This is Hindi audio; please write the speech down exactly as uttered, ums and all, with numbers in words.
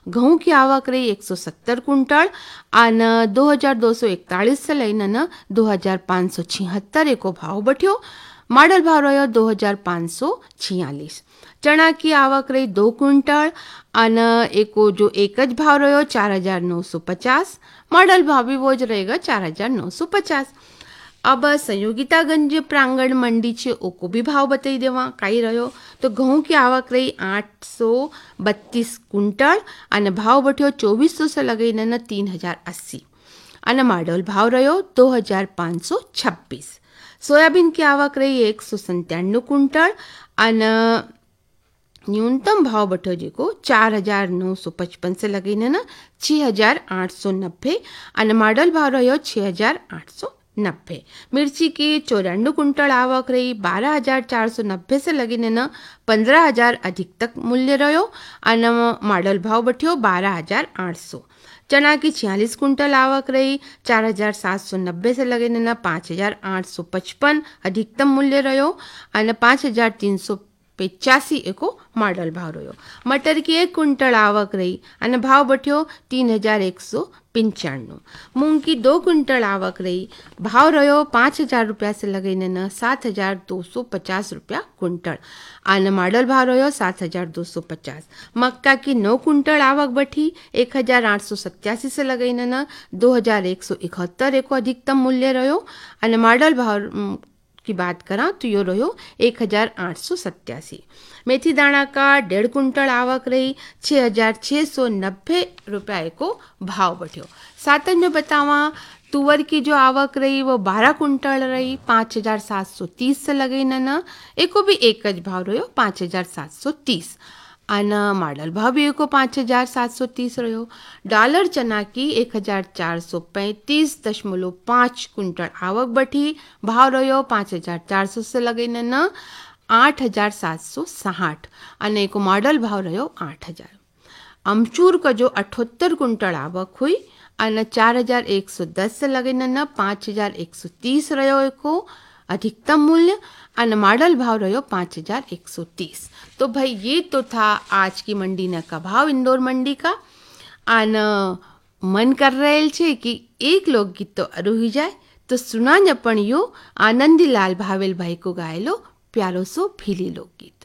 घऊं की आवक रही एक सौ सत्तर कुंटल અને दो हजार दो सौ इकतालीस से लઈને न दो हजार पाँच सौ छिहत्तर एको भाव बढ़ियो। मॉडल भाव रह्यो दो हजार पाँच सौ छियालीस। चना की आवक रही दो कुंटल અને एको जो एक ज भाव रह्यो चार हजार नौ सौ पचास। मॉडल भाव भी वो ज रहेगा चार हजार नौ सौ पचास। अब संयोगितागंज प्रांगण मंडी छे ओको भी भाव बताई देवा काई रह्यो तो घऊं की आवक रही आठ सौ बत्तीस कुंटल અને भाव बढ़ियो चौबीस सौ से लगाईने न तीन हजार अस्सी અને मॉडल भाव रह्यो दो हजार पाँच सौ छब्बीस। सोयाबीन की आवक रही एक सौ सत्तानवे कुंटल અને न्यूनतम भाव बढ़ियो जेको चार हजार नौ सौ पचपन से लगाईने न छह हजार आठ सौ नब्बे અને मॉडल भाव रह्यो छह हजार आठ सौ नब्बे। मिर्ची की चौरानवे कुंटल आवक रही बारह हजार चार सौ नब्बे से लगीने न पंद्रह हजार अधिक तक मूल्य रह्यो અને मॉडल भाव बढ़ियो बारह हजार आठ सौ। चना की छियालीस कुंटल आवक रही चार हजार सात सौ नब्बे से लगीने न पाँच हजार आठ सौ पचपन अधिकतम मूल्य रह्यो અને पाँच हजार तीन सौ पिचासी एको मॉडल भाव रह्यो। मटर की एक कुंटल आवक रही અને भाव बढ़ियो तीन हजार एक सौ पंचानवे। मूंग की दो कुंटल आवक रही भाव रह्यो पाँच हजार रुपया से लगाईने न सात हजार दो सौ पचास रुपया कुंटल અને मॉडल भाव रह्यो सात हजार दो सौ पचास। मक्का की नौ कुंटल आवक बढ़ी एक हजार आठ सौ सत्यासी से लगाईने न दो हजार एक सौ इकहत्तर एको अधिकतम मूल्य रह्यो અને मॉडल भाव की बात करा तो यो रह्यो एक हजार आठ सौ सत्यासी। मेथी दाना का डेढ़ कुंटल आवक रही छः हजार छः सौ नब्बे रुपया एको भाव बढ़ियो। सातन में बतावा तुवर की जो आवक रही वो बारह कुंटल रही पाँच हजार सात सौ तीस से लगाईने न एको भी एक ज भाव रह्यो पाँच हजार सात सौ तीस અને मॉडल भाव भी एको पाँच हजार सात सौ तीस रह्यो। डॉलर चना की एक हजार चार सौ पैंतीस दशमलव पाँच कुंटल आवक बढ़ी भाव रह्यो पाँच हजार चार सौ से लगाईने न आठ हजार सात सौ साठ અને एको मॉडल भाव रह्यो आठ हजार। अमचूर का जो अठहत्तर कुंटल आवक हुई અને चार हजार एक सौ दस से लगाईने न पाँच हजार एक सौ तीस रह्यो एको अधिकतम मूल्य અને मॉडल भाव रह्यो पाँच हजार एक सौ तीस। तो भाई ये तो था आज की मंडी न का भाव इंदौर मंडी का। आन मन कर रहेल छे कि एक लोकगीत तो अरुही जाए तो सुना न पण यो आनंदीलाल भावेल भाई को गायेलो प्यारो सो भीली लोकगीत।